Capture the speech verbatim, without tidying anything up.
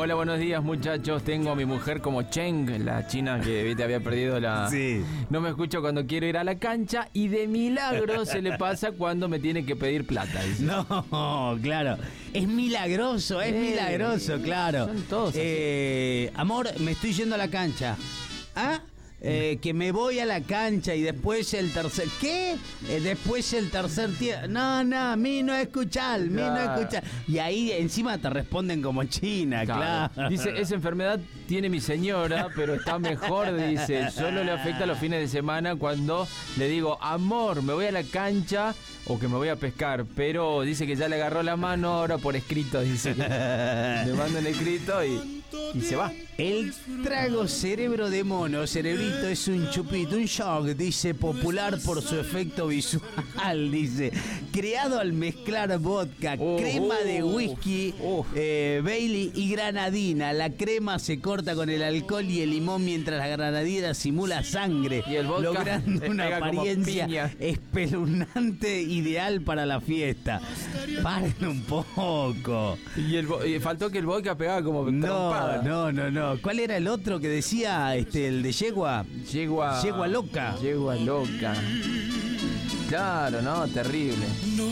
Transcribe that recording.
Hola, buenos días, muchachos. Tengo a mi mujer como Cheng, la china que viste había perdido la... Sí. No me escucho cuando quiero ir a la cancha y de milagro se le pasa cuando me tiene que pedir plata. Dice. No, claro. Es milagroso, es Eh, milagroso, claro. son todos así. Eh, amor, me estoy yendo a la cancha. ¿Ah? Eh, que me voy a la cancha y después el tercer... ¿Qué? Eh, después el tercer tiempo... No, no, a mí no escuchar, a mí no Claro. escuchar. Y ahí encima te responden como china, claro. Claro. Dice, esa enfermedad tiene mi señora, pero está mejor, dice. Solo le afecta los fines de semana cuando le digo, amor, me voy a la cancha o que me voy a pescar. Pero dice que ya le agarró la mano ahora por escrito, dice. Le mandan escrito y, y se va. El trago cerebro de mono, cerebrito, es un chupito, un shock, dice, popular por su efecto visual, dice. Creado al mezclar vodka, Oh, crema oh, de whisky, oh. eh, Bailey y granadina. La crema se corta con el alcohol y el limón mientras la granadina simula sangre, Y el vodka logrando le una pega como apariencia piña. espeluznante, ideal para la fiesta. Paren un poco. Y, el, vo- y faltó que el vodka pegaba como No, trompada. no, no, no. ¿Cuál era el otro que decía, este, el de yegua? Yegua... Yegua loca. Yegua loca. Claro, no, terrible.